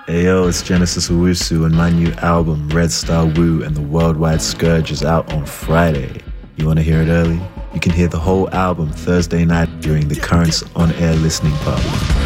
Hey yo, it's Genesis Owusu, and my new album, Red Star Woo and the Worldwide Scourge, is out on Friday. You want to hear it early? You can hear the whole album Thursday night during the Currents on Air listening party.